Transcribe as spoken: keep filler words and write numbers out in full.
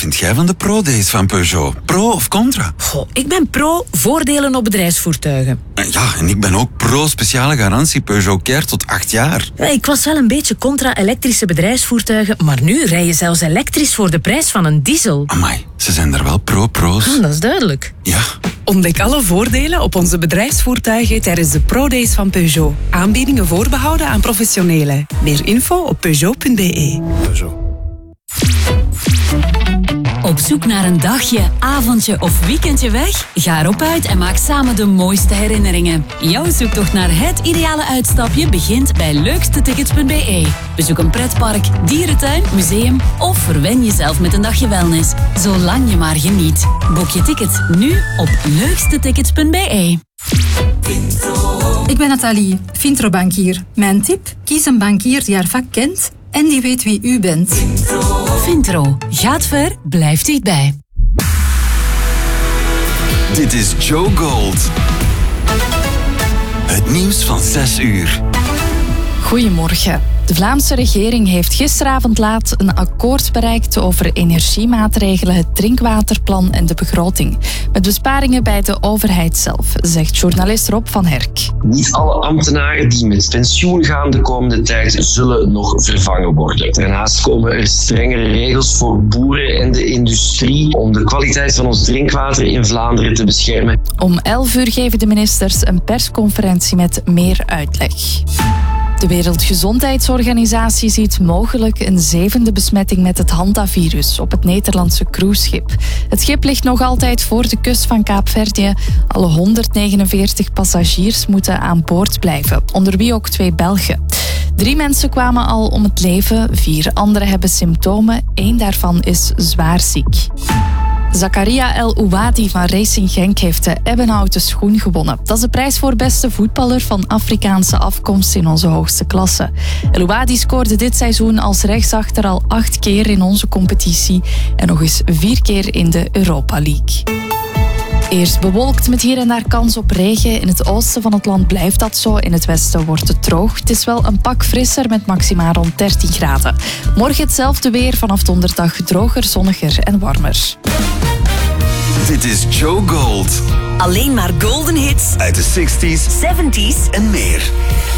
vind jij van de Pro-Days van Peugeot? Pro of contra? Goh, ik ben pro voordelen op bedrijfsvoertuigen. Ja, en ik ben ook pro speciale garantie Peugeot Care tot acht jaar. Ja, ik was wel een beetje contra elektrische bedrijfsvoertuigen, maar nu rij je zelfs elektrisch voor de prijs van een diesel. Amai, ze zijn er wel pro-pro's. Ah, dat is duidelijk. Ja. Ontdek alle voordelen op onze bedrijfsvoertuigen tijdens de Pro-Days van Peugeot. Aanbiedingen voorbehouden aan professionelen. Meer info op peugeot punt b e. Peugeot. Op zoek naar een dagje, avondje of weekendje weg? Ga erop uit en maak samen de mooiste herinneringen. Jouw zoektocht naar het ideale uitstapje begint bij leukste tickets punt b e. Bezoek een pretpark, dierentuin, museum of verwen jezelf met een dagje wellness. Zolang je maar geniet. Boek je ticket nu op leukste tickets punt b e. Ik ben Nathalie, Vintro-bankier. Mijn tip? Kies een bankier die haar vak kent en die weet wie u bent. Vintro. Gaat ver, blijft dichtbij. Dit is Joe Gold. Het nieuws van zes uur. Goedemorgen. De Vlaamse regering heeft gisteravond laat een akkoord bereikt over energiemaatregelen, het drinkwaterplan en de begroting. Met besparingen bij de overheid zelf, zegt journalist Rob van Herk. Niet alle ambtenaren die met pensioen gaan de komende tijd zullen nog vervangen worden. Daarnaast komen er strengere regels voor boeren en de industrie om de kwaliteit van ons drinkwater in Vlaanderen te beschermen. Om elf uur geven de ministers een persconferentie met meer uitleg. De Wereldgezondheidsorganisatie ziet mogelijk een zevende besmetting met het hantavirus op het Nederlandse cruiseschip. Het schip ligt nog altijd voor de kust van Kaapverdië. Alle honderdnegenenveertig passagiers moeten aan boord blijven, onder wie ook twee Belgen. Drie mensen kwamen al om het leven, vier anderen hebben symptomen, één daarvan is zwaar ziek. Zakaria El Ouadi van Racing Genk heeft de ebbenhouten schoen gewonnen. Dat is de prijs voor beste voetballer van Afrikaanse afkomst in onze hoogste klasse. El Ouadi scoorde dit seizoen als rechtsachter al acht keer in onze competitie en nog eens vier keer in de Europa League. Eerst bewolkt met hier en daar kans op regen. In het oosten van het land blijft dat zo. In het westen wordt het droog. Het is wel een pak frisser met maximaal rond dertien graden. Morgen hetzelfde weer, vanaf donderdag droger, zonniger en warmer. Dit is Joe Gold. Alleen maar golden hits Uit de zestig's zeventig's en meer.